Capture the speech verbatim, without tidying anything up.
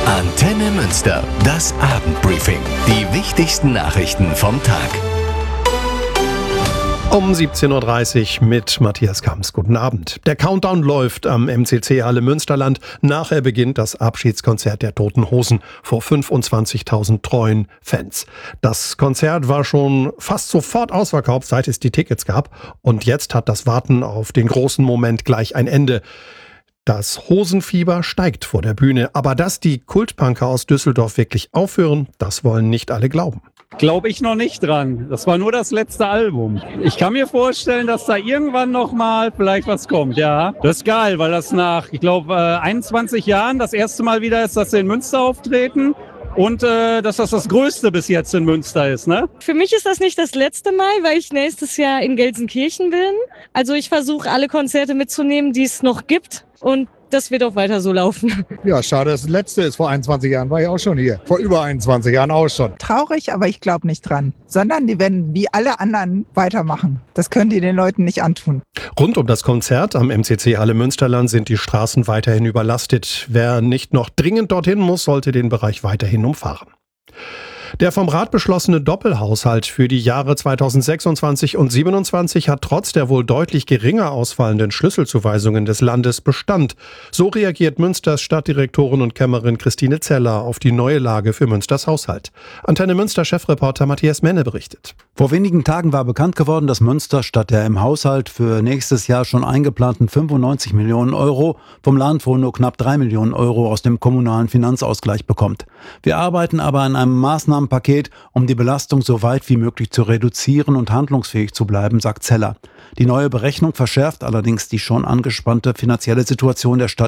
Antenne Münster, das Abendbriefing. Die wichtigsten Nachrichten vom Tag. Um siebzehn Uhr dreißig mit Matthias Kamps. Guten Abend. Der Countdown läuft am M C C-Halle Münsterland. Nachher beginnt das Abschiedskonzert der Toten Hosen vor fünfundzwanzigtausend treuen Fans. Das Konzert war schon fast sofort ausverkauft, seit es die Tickets gab. Und jetzt hat das Warten auf den großen Moment gleich ein Ende. Das Hosenfieber steigt vor der Bühne. Aber dass die Kultpunker aus Düsseldorf wirklich aufhören, das wollen nicht alle glauben. Glaube ich noch nicht dran. Das war nur das letzte Album. Ich kann mir vorstellen, dass da irgendwann noch mal vielleicht was kommt, ja. Das ist geil, weil das nach, ich glaube, einundzwanzig Jahren das erste Mal wieder ist, dass sie in Münster auftreten. Und äh, dass das das Größte bis jetzt in Münster ist, ne? Für mich ist das nicht das letzte Mal, weil ich nächstes Jahr in Gelsenkirchen bin. Also ich versuche, alle Konzerte mitzunehmen, die es noch gibt. Und das wird auch weiter so laufen. Ja, schade, dass das letzte ist. Vor einundzwanzig Jahren war ich auch schon hier. Vor über einundzwanzig Jahren auch schon. Traurig, aber ich glaube nicht dran. Sondern die werden wie alle anderen weitermachen. Das können die den Leuten nicht antun. Rund um das Konzert am M C C-Halle Münsterland sind die Straßen weiterhin überlastet. Wer nicht noch dringend dorthin muss, sollte den Bereich weiterhin umfahren. Der vom Rat beschlossene Doppelhaushalt für die Jahre zweitausendsechsundzwanzig und siebenundzwanzig hat trotz der wohl deutlich geringer ausfallenden Schlüsselzuweisungen des Landes Bestand. So reagiert Münsters Stadtdirektorin und Kämmerin Christine Zeller auf die neue Lage für Münsters Haushalt. Antenne Münster Chefreporter Matthias Menne berichtet. Vor wenigen Tagen war bekannt geworden, dass Münster statt der im Haushalt für nächstes Jahr schon eingeplanten fünfundneunzig Millionen Euro vom Land wohl nur knapp drei Millionen Euro aus dem kommunalen Finanzausgleich bekommt. Wir arbeiten aber an einem Maßnahmenpaket, um die Belastung so weit wie möglich zu reduzieren und handlungsfähig zu bleiben, sagt Zeller. Die neue Berechnung verschärft allerdings die schon angespannte finanzielle Situation der Stadt